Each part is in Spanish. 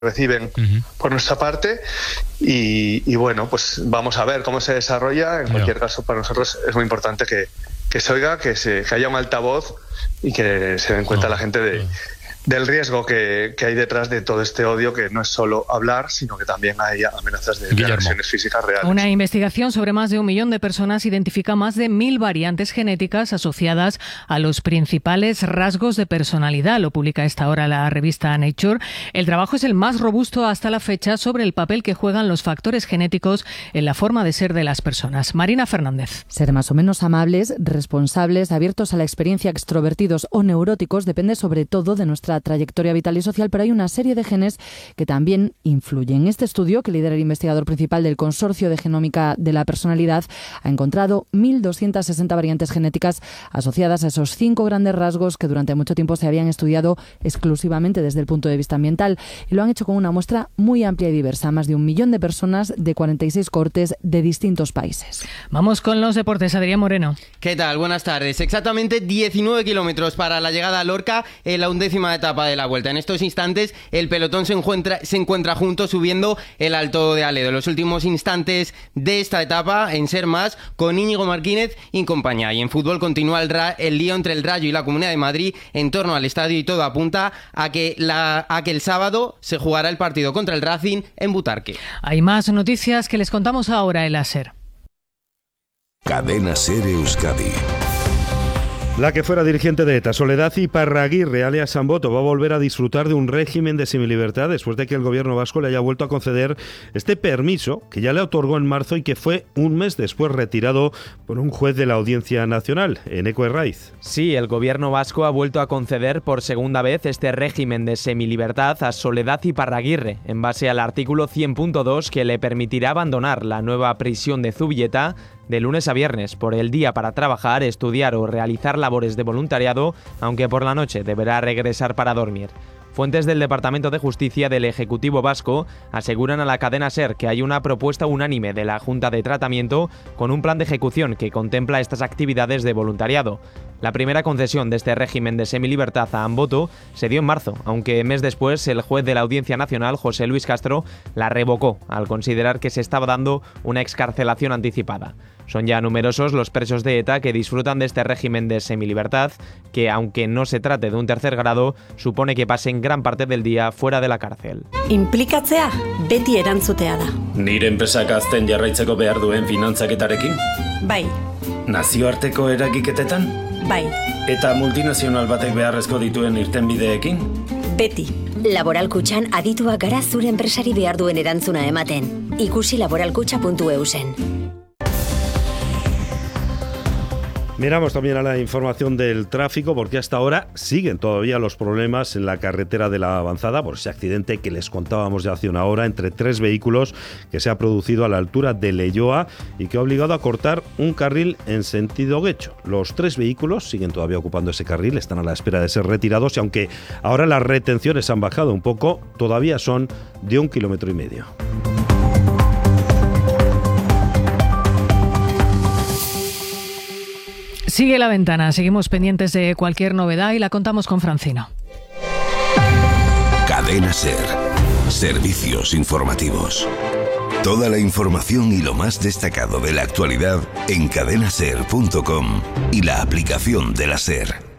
reciben por nuestra parte y bueno, pues vamos a ver cómo se desarrolla. En cualquier caso, para nosotros es muy importante que se oiga, que haya un altavoz y que se den cuenta la gente del riesgo que hay detrás de todo este odio, que no es solo hablar, sino que también hay amenazas de agresiones físicas reales. Una investigación sobre más de 1 millón de personas identifica más de 1.000 variantes genéticas asociadas a los principales rasgos de personalidad. Lo publica a esta hora la revista Nature. El trabajo es el más robusto hasta la fecha sobre el papel que juegan los factores genéticos en la forma de ser de las personas. Marina Fernández. Ser más o menos amables, responsables, abiertos a la experiencia, extrovertidos o neuróticos depende sobre todo de nuestra trayectoria vital y social, pero hay una serie de genes que también influyen. Este estudio, que lidera el investigador principal del Consorcio de Genómica de la Personalidad, ha encontrado 1.260 variantes genéticas asociadas a esos 5 grandes rasgos que durante mucho tiempo se habían estudiado exclusivamente desde el punto de vista ambiental, y lo han hecho con una muestra muy amplia y diversa, más de 1 millón de personas de 46 cohortes de distintos países. Vamos con los deportes. Adrián Moreno. ¿Qué tal? Buenas tardes. Exactamente 19 kilómetros para la llegada a Lorca en la 11ª etapa de la Vuelta. En estos instantes el pelotón se encuentra junto subiendo el Alto de Aledo. Los últimos instantes de esta etapa en Ser Más con Íñigo Martínez y compañía. Y en fútbol continúa el lío entre el Rayo y la Comunidad de Madrid en torno al estadio, y todo apunta a que el sábado se jugará el partido contra el Racing en Butarque. Hay más noticias que les contamos ahora en la SER. Cadena SER Euskadi. La que fuera dirigente de ETA, Soledad Iparraguirre, alias Samboto, va a volver a disfrutar de un régimen de semilibertad después de que el gobierno vasco le haya vuelto a conceder este permiso que ya le otorgó en marzo y que fue un mes después retirado por un juez de la Audiencia Nacional, Eneko Herraiz. Sí, el gobierno vasco ha vuelto a conceder por segunda vez este régimen de semilibertad a Soledad Iparraguirre, en base al artículo 100.2 que le permitirá abandonar la nueva prisión de Zubieta de lunes a viernes por el día para trabajar, estudiar o realizar labores de voluntariado, aunque por la noche deberá regresar para dormir. Fuentes del Departamento de Justicia del Ejecutivo Vasco aseguran a la cadena SER que hay una propuesta unánime de la Junta de Tratamiento con un plan de ejecución que contempla estas actividades de voluntariado. La primera concesión de este régimen de semilibertad a Amboto se dio en marzo, aunque mes después el juez de la Audiencia Nacional, José Luis Castro, la revocó al considerar que se estaba dando una excarcelación anticipada. Son ya numerosos los presos de ETA que disfrutan de este régimen de semilibertad, que aunque no se trate de un tercer grado, supone que pasen gran parte del día fuera de la cárcel. Inplikatzea beti erantzutea da. Nire enpresak azten jarraitzeko behar duen finantzaketarekin? Bai. Nazioarteko eragiketetan? Bai. Eta multinazional batek beharrezko dituen irtenbideekin? Beti. Laboral Kutxan adituak gara zure enpresari behar duen erantzuna ematen. Ikusi laboralkutxa.eusen. Miramos también a la información del tráfico, porque hasta ahora siguen todavía los problemas en la carretera de la Avanzada por ese accidente que les contábamos ya hace una hora entre 3 vehículos que se ha producido a la altura de Leioa y que ha obligado a cortar un carril en sentido Guecho. Los 3 vehículos siguen todavía ocupando ese carril, están a la espera de ser retirados, y aunque ahora las retenciones han bajado un poco, todavía son de 1,5 kilómetros. Sigue La Ventana, seguimos pendientes de cualquier novedad y la contamos con Francino. Cadena SER. Servicios informativos. Toda la información y lo más destacado de la actualidad en cadenaser.com y la aplicación de la SER.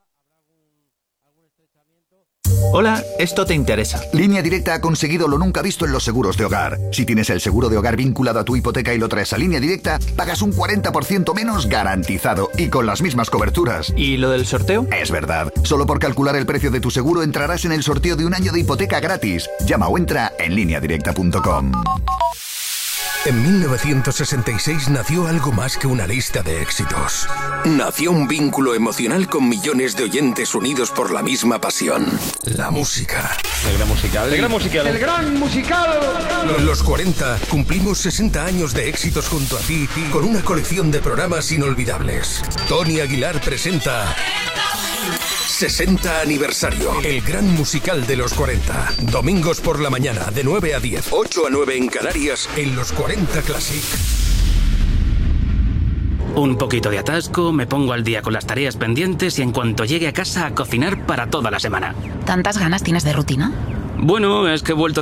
Hola, esto te interesa. Línea Directa ha conseguido lo nunca visto en los seguros de hogar. Si tienes el seguro de hogar vinculado a tu hipoteca y lo traes a Línea Directa, pagas un 40% menos garantizado y con las mismas coberturas. ¿Y lo del sorteo? Es verdad. Solo por calcular el precio de tu seguro entrarás en el sorteo de un año de hipoteca gratis. Llama o entra en lineadirecta.com. En 1966 nació algo más que una lista de éxitos. Nació un vínculo emocional con millones de oyentes unidos por la misma pasión. La música. El gran musical. El gran musical. El gran musical. Los 40 cumplimos 60 años de éxitos junto a ti con una colección de programas inolvidables. Tony Aguilar presenta 60 aniversario. El gran musical de los 40. Domingos por la mañana de 9 a 10, 8 a 9 en Canarias, en los 40 Classic. Un poquito de atasco, me pongo al día con las tareas pendientes y en cuanto llegue a casa a cocinar para toda la semana. ¿Tantas ganas tienes de rutina? Bueno, es que he vuelto